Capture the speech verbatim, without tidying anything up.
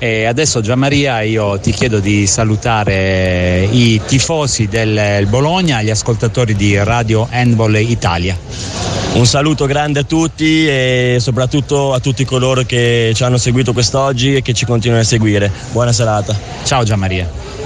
E adesso Gianmaria io ti chiedo di salutare i tifosi del Bologna, gli ascoltatori di Radio Handball Italia. Un saluto grande a tutti e soprattutto a tutti coloro che ci hanno seguito quest'oggi e che ci continuano a seguire. Buona serata. Ciao Gianmaria.